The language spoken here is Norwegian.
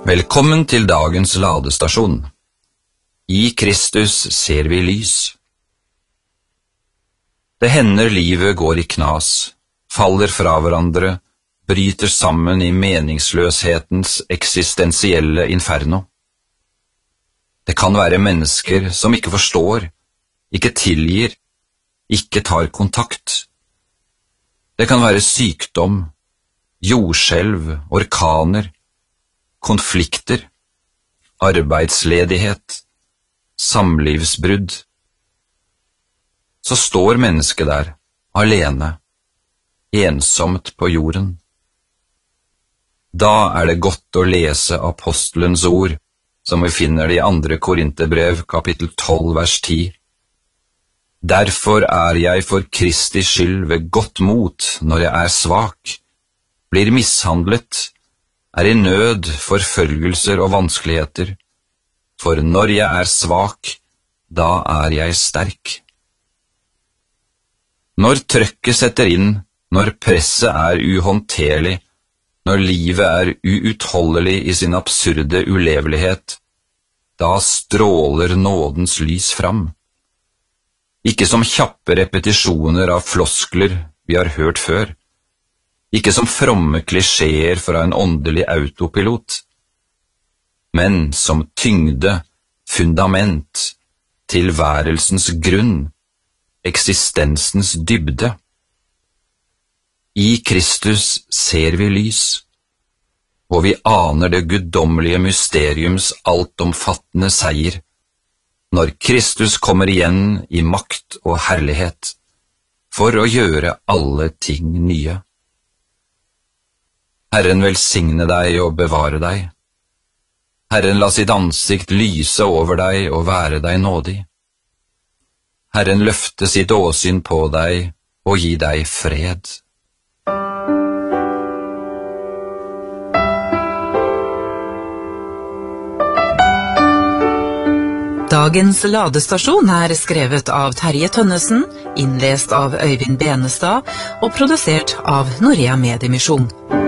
Velkommen til dagens ladestasjon. I Kristus ser vi lys. Det hender livet går i knas, faller fra hverandre, bryter sammen i meningsløshetens eksistensielle inferno. Det kan være mennesker som ikke forstår, ikke tilgir, ikke tar kontakt. Det kan være sykdom, jordskjelv, orkaner, konflikter, arbeidsledighet, samlivsbrudd. Så står mennesket der, alene, ensomt på jorden. Da det godt å lese apostelens ord, som vi finner det i 2. Korinterbrev, kapittel 12, vers 10. Derfor jeg for Kristi skyld ved godt mot når jeg svak, blir mishandlet, i nød, forfølgelser og vanskeligheter, for når jeg svak, da jeg sterk. Når trøkket setter inn, når presset uhåndterlig, når livet uutholdelig i sin absurde ulevelighet, da stråler nådens lys fram. Ikke som kjappe repetisjoner av floskler vi har hørt før, ikke som fromme klisjeer fra en åndelig autopilot, men som tyngde, fundament, tilværelsens grunn, eksistensens dybde. I Kristus ser vi lys, og vi aner det guddommelige mysteriums altomfattende seier, når Kristus kommer igjen i makt og herlighet, for å gjøre alle ting nye. Herren velsigne deg og bevare deg. Herren la sitt ansikt lyse over deg og være deg nådig. Herren løfte sitt åsyn på deg og gi deg fred. Dagens ladestasjon skrevet av Terje Tønnesen, innlest av Øyvind Benestad og produsert av Norea Mediemisjon.